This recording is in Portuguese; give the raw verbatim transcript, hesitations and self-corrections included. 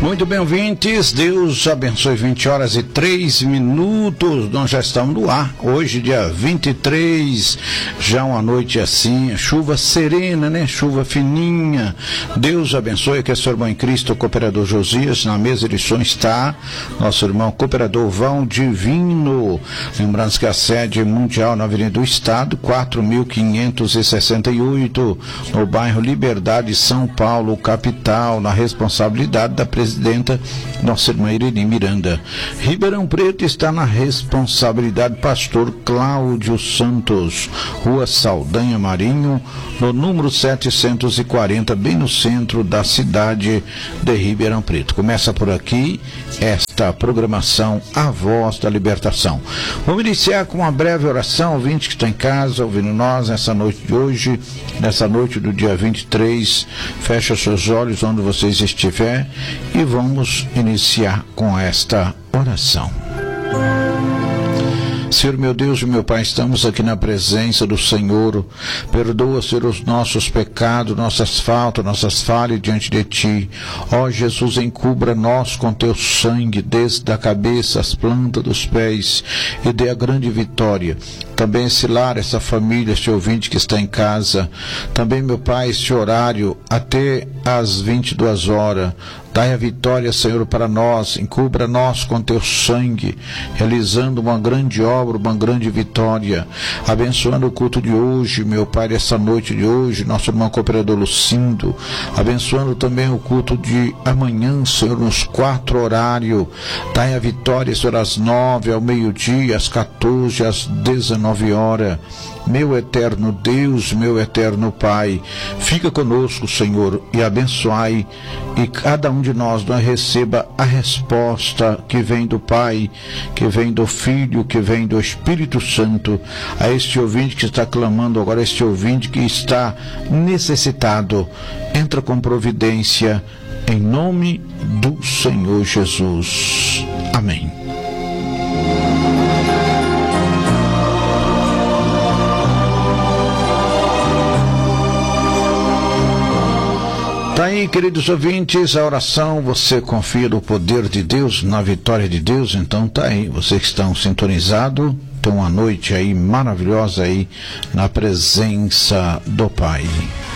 Muito bem, ouvintes, Deus abençoe. Vinte horas e três minutos, nós já estamos no ar, hoje dia vinte e três, já uma noite assim, chuva serena, né, chuva fininha. Deus abençoe. Que é seu irmão em Cristo, o cooperador Josias. Na mesa de som está nosso irmão cooperador Vão Divino. Lembrando que a sede mundial na Avenida do Estado, quatro mil quinhentos e sessenta e oito, no bairro Liberdade, São Paulo, capital, na responsabilidade da presidenta, nossa irmã Irene Miranda. Ribeirão Preto está na responsabilidade pastor Cláudio Santos, Rua Saldanha Marinho, no número setecentos e quarenta, bem no centro da cidade de Ribeirão Preto. Começa por aqui esta programação A Voz da Libertação. Vamos iniciar com uma breve oração, ouvinte que está em casa, ouvindo nós nessa noite de hoje, nessa noite do dia vinte e três. Fecha seus olhos onde vocês estiver e vamos iniciar com esta oração. Senhor meu Deus e meu Pai, estamos aqui na presença do Senhor. Perdoa, Senhor, os nossos pecados, nossas faltas, nossas falhas diante de Ti. Ó Jesus, encubra-nós com Teu sangue, desde a cabeça, as plantas dos pés, e dê a grande vitória. Também esse lar, essa família, este ouvinte que está em casa. Também, meu Pai, este horário até às vinte e duas horas. Dai a vitória, Senhor, para nós, encubra-nós com Teu sangue, realizando uma grande obra, uma grande vitória, abençoando o culto de hoje, meu Pai, essa noite de hoje, nosso irmão cooperador Lucindo, abençoando também o culto de amanhã, Senhor, nos quatro horários. Dai a vitória, Senhor, às nove, ao meio-dia, às quatorze, às dezenove horas. Meu eterno Deus, meu eterno Pai, fica conosco, Senhor, e abençoai, e cada um de nós não receba a resposta que vem do Pai, que vem do Filho, que vem do Espírito Santo, a este ouvinte que está clamando agora, este ouvinte que está necessitado. Entra com providência, em nome do Senhor Jesus. Amém. Tá aí, queridos ouvintes, a oração, você confia no poder de Deus, na vitória de Deus, então tá aí, vocês que estão sintonizados, tem uma noite aí maravilhosa aí, na presença do Pai.